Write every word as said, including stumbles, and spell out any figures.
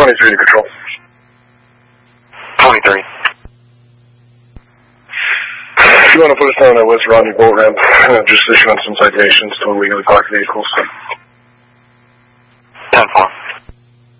twenty-three to control. twenty-three. If you want to put us down at West Rodney boat ramp, uh, just issuing some citations to illegally parked vehicles.